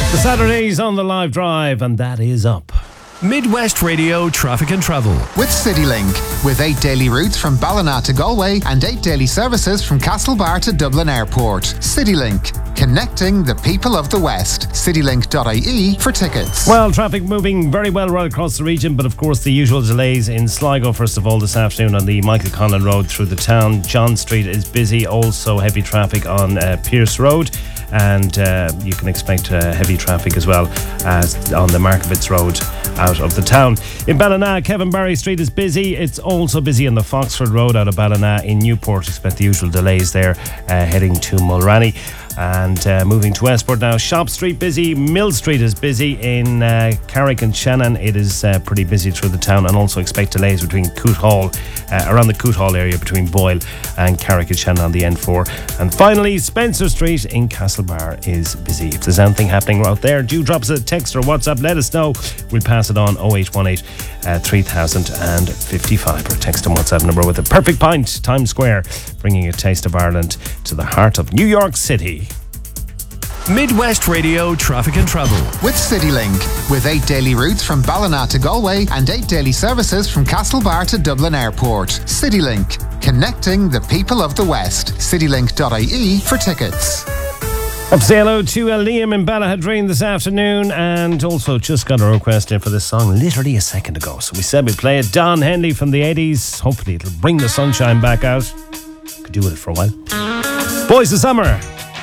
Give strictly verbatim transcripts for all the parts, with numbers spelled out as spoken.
The Saturdays on the Live Drive, and that is up. Midwest Radio Traffic and Travel with CityLink, with eight daily routes from Ballina to Galway and eight daily services from Castlebar to Dublin Airport. CityLink, connecting the people of the West. citylink dot I E for tickets. Well, traffic moving very well right across the region, but of course the usual delays in Sligo. First of all, this afternoon on the Michael Conlon Road through the town. John Street is busy. Also heavy traffic on uh, Pierce Road. And uh, you can expect uh, heavy traffic as well as on the Markovitz Road out of the town. In Ballina, Kevin Barry Street is busy. It's also busy on the Foxford Road out of Ballina. In Newport, expect the usual delays there uh, heading to Mulranny. And uh, moving to Westport now, Shop Street busy, Mill Street is busy. In uh, Carrick and Shannon, it is uh, pretty busy through the town, and also expect delays between Coot Hall, uh, around the Coot Hall area between Boyle and Carrick and Shannon on the N four. And finally, Spencer Street in Castlebar is busy. If there's anything happening out there, do drop us a text or WhatsApp, let us know. We'll pass it on oh eight one eight, three thousand fifty-five, or text and WhatsApp number with a perfect pint, Times Square, bringing a taste of Ireland to the heart of New York City. Midwest Radio Traffic and Travel with CityLink, with eight daily routes from Ballina to Galway and eight daily services from Castlebar to Dublin Airport. CityLink, connecting the people of the West. citylink dot I E for tickets. Up to say hello to uh, Liam in Ballahadreen this afternoon, and also just got a request in for this song literally a second ago. So we said we'd play it. Don Henley from the eighties. Hopefully it'll bring the sunshine back out. Could do with it for a while. Boys of Summer.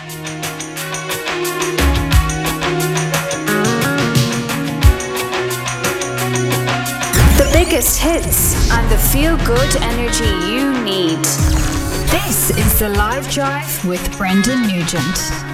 Biggest hits and the feel-good energy you need. This is The Live Drive with Brendan Nugent.